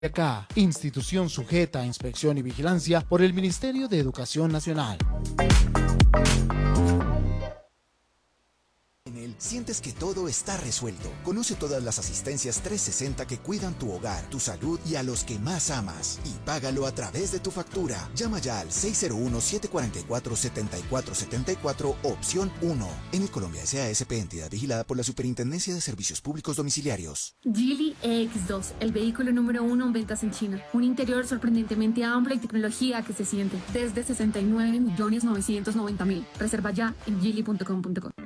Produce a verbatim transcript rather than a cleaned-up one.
Acá, institución sujeta a inspección y vigilancia por el Ministerio de Educación Nacional. En él sientes que todo está resuelto. Conoce todas las asistencias trescientos sesenta que cuidan tu hogar, tu salud y a los que más amas. Y págalo a través de tu factura. Llama ya al seis cero uno, siete cuatro cuatro, siete cuatro siete cuatro, opción uno. En el Colombia S A S P, entidad vigilada por la Superintendencia de Servicios Públicos Domiciliarios. Geely E X dos, el vehículo número uno en ventas en China. Un interior sorprendentemente amplio y tecnología que se siente. Desde sesenta y nueve millones novecientos noventa mil. Reserva ya en geely punto com punto co.